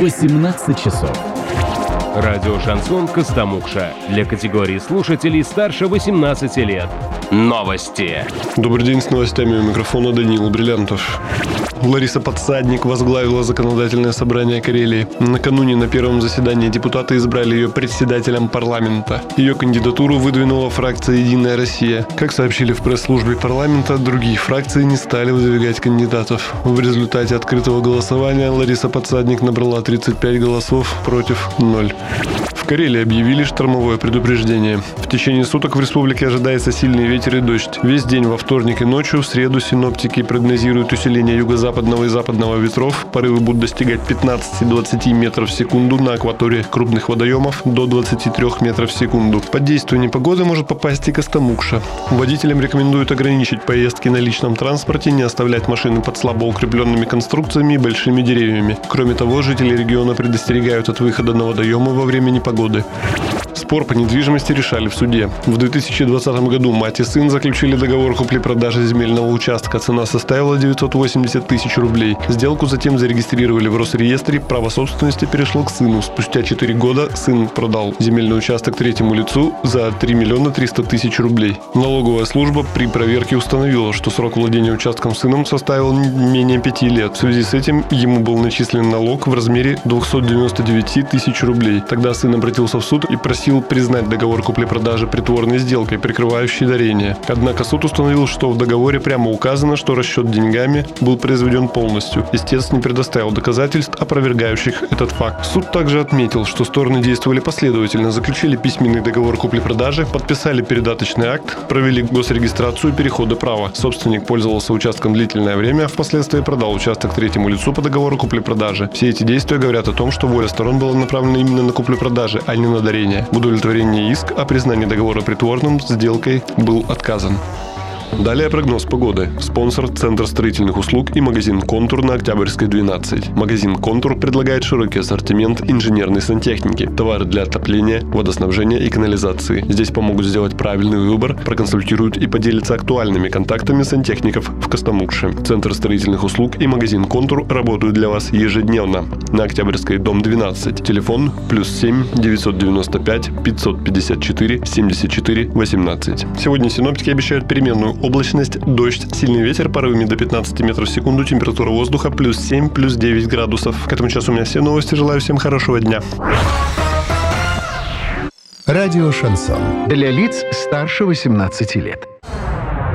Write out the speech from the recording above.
18 часов. Радио «Шансон» Костомукша. Для категории слушателей старше 18 лет. Новости. Добрый день, с новостями у микрофона Даниил Бриллиантов. Лариса Подсадник возглавила законодательное собрание Карелии. Накануне на первом заседании депутаты избрали ее председателем парламента. Ее кандидатуру выдвинула фракция «Единая Россия». Как сообщили в пресс-службе парламента, другие фракции не стали выдвигать кандидатов. В результате открытого голосования Лариса Подсадник набрала 35 голосов против 0. В Карелии объявили штормовое предупреждение. В течение суток в республике ожидается сильный ветер и дождь. Весь день во вторник и ночью в среду синоптики прогнозируют усиление юго-западного и западного ветров. Порывы будут достигать 15-20 метров в секунду на акваториях крупных водоемов до 23 метров в секунду. Под действие непогоды может попасть и Костомукша. Водителям рекомендуют ограничить поездки на личном транспорте, не оставлять машины под слабо укрепленными конструкциями и большими деревьями. Кроме того, жители региона предостерегают от выхода на водоемы во время непогоды. Спор по недвижимости решали в суде. В 2020 году мать и сын заключили договор купли-продажи земельного участка. Цена составила 980 тысяч рублей. Сделку затем зарегистрировали в Росреестре. Право собственности перешло к сыну. Спустя 4 года сын продал земельный участок третьему лицу за 3 миллиона 300 тысяч рублей. Налоговая служба при проверке установила, что срок владения участком сыном составил менее 5 лет. В связи с этим ему был начислен налог в размере 299 тысяч рублей. Тогда сын обратился в суд и просил признать договор купли-продажи притворной сделкой, прикрывающей дарение. Однако суд установил, что в договоре прямо указано, что расчет деньгами был произведен полностью. Истец не предоставил доказательств, опровергающих этот факт. Суд также отметил, что стороны действовали последовательно, заключили письменный договор купли-продажи, подписали передаточный акт, провели госрегистрацию перехода права. Собственник пользовался участком длительное время, а впоследствии продал участок третьему лицу по договору купли-продажи. Все эти действия говорят о том, что воля сторон была направлена именно на куплю-продажи, а не на дарение. В удовлетворении иск о признании договора притворным сделкой был отказан. Далее прогноз погоды. Спонсор – Центр строительных услуг и магазин «Контур» на Октябрьской, 12. Магазин «Контур» предлагает широкий ассортимент инженерной сантехники, товары для отопления, водоснабжения и канализации. Здесь помогут сделать правильный выбор, проконсультируют и поделятся актуальными контактами сантехников в Костомукше. Центр строительных услуг и магазин «Контур» работают для вас ежедневно. На Октябрьской, дом 12. Телефон +7 995 554 74 18. Сегодня синоптики обещают переменную облачность, дождь, сильный ветер, порывами до 15 метров в секунду, температура воздуха +7, +9 градусов. К этому часу у меня все новости. Желаю всем хорошего дня. Радио «Шансон». Для лиц старше 18 лет.